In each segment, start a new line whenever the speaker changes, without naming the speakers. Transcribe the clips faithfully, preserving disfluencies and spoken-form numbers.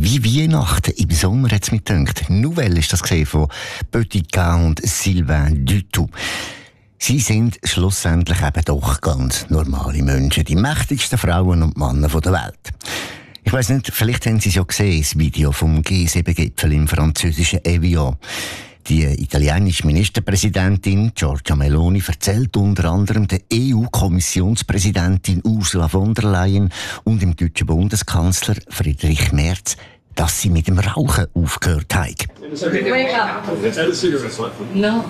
Wie Weihnachten im Sommer hat es mir gedacht. Nouvelle ist das gesehen von Boudica und Sylvain Dutout. Sie sind schlussendlich eben doch ganz normale Menschen, die mächtigsten Frauen und Männer der Welt. Ich weiss nicht, vielleicht haben Sie es ja gesehen, das Video vom G sieben Gipfel im französischen Evian. Die italienische Ministerpräsidentin Giorgia Meloni erzählt unter anderem der E U-Kommissionspräsidentin Ursula von der Leyen und dem deutschen Bundeskanzler Friedrich Merz, dass sie mit dem Rauchen aufgehört haben.
Wake up. No.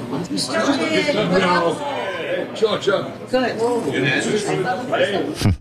Hm.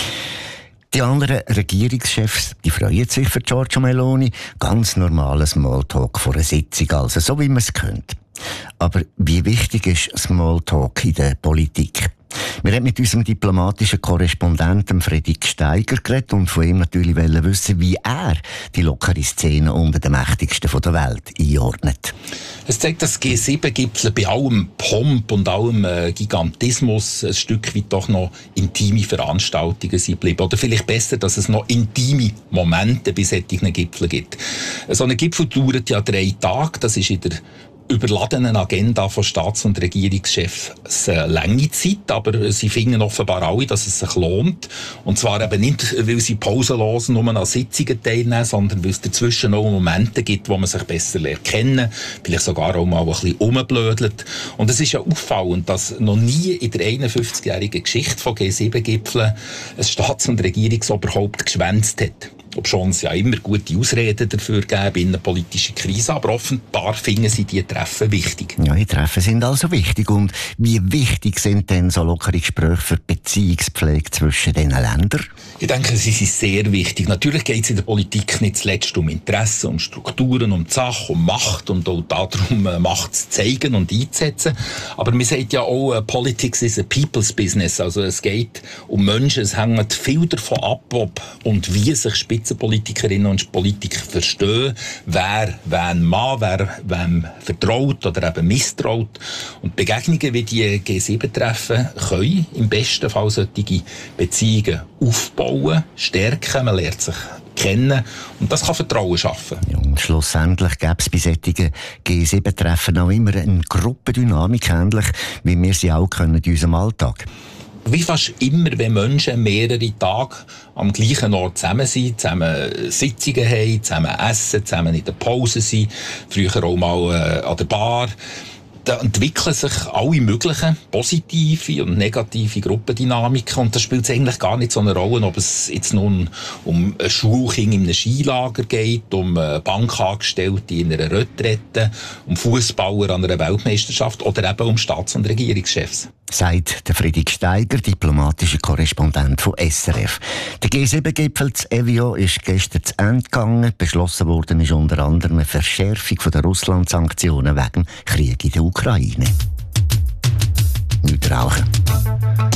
Die anderen Regierungschefs, die freuen sich für Giorgia Meloni. Ganz normales Smalltalk vor einer Sitzung, also so wie man es kennt. Aber wie wichtig ist Smalltalk in der Politik? Wir haben mit unserem diplomatischen Korrespondenten Fredrik Steiger geredet und von ihm natürlich wissen, wie er die lockere Szene unter den Mächtigsten der Welt einordnet.
Es zeigt, dass G sieben Gipfel bei allem Pomp und allem äh, Gigantismus ein Stück weit doch noch intime Veranstaltungen sind geblieben. Oder vielleicht besser, dass es noch intime Momente bei solchen Gipfeln gibt. So ein Gipfel dauert ja drei Tage. Das ist in der überladenen Agenda von Staats- und Regierungschefs eine lange Zeit, aber sie finden offenbar alle, dass es sich lohnt. Und zwar eben nicht, weil sie pausenlos nur an Sitzungen teilnehmen, sondern weil es dazwischen auch Momente gibt, wo man sich besser lernt kennen, vielleicht sogar auch mal ein bisschen rumblödelt. Und es ist ja auffallend, dass noch nie in der einundfünfzigjährigen Geschichte von G sieben Gipfeln ein Staats- und Regierungsoberhaupt geschwänzt hat. Obschon es ja immer gute Ausreden dafür geben, innenpolitische Krise, aber offenbar finden sie die Treffen wichtig.
Ja, die Treffen sind also wichtig. Und wie wichtig sind denn so lockere Gespräche für die Beziehungspflege zwischen diesen Ländern?
Ich denke, sie sind sehr wichtig. Natürlich geht es in der Politik nicht zuletzt um Interessen, um Strukturen, um die Sache, um Macht und auch darum, Macht zu zeigen und einzusetzen. Aber man sagt ja auch, Politics is a people's business. Also es geht um Menschen, es hängt viel davon ab, ob und wie sich Spitzenpolitikerinnen und Politiker verstehen, wer wen mag, wer wem vertraut oder eben misstraut. Und Begegnungen wie die G sieben Treffen können im besten Fall solche Beziehungen aufbauen, stärken, man lernt sich kennen und das kann Vertrauen schaffen.
Ja, und schlussendlich gäbe es bei solchen G sieben Treffen auch immer eine Gruppendynamik, ähnlich wie wir sie auch können in unserem Alltag.
Wie fast immer, wenn Menschen mehrere Tage am gleichen Ort zusammen sind, zusammen Sitzungen haben, zusammen essen, zusammen in der Pause sind, früher auch mal äh, an der Bar, da entwickeln sich alle möglichen positive und negative Gruppendynamiken und das spielt eigentlich gar nicht so eine Rolle, ob es jetzt nun um ein Schulkind in einem Skilager geht, um Bankangestellte in einer Retrette, um Fußballer an einer Weltmeisterschaft oder eben um Staats- und Regierungschefs.
Sagt der Fredrik Steiger, diplomatischer Korrespondent von S R F. Der G sieben Gipfel zu Evian ist gestern zu Ende gegangen. Beschlossen worden ist unter anderem eine Verschärfung der Russland-Sanktionen wegen dem Krieg in der Ukraine. Nicht rauchen.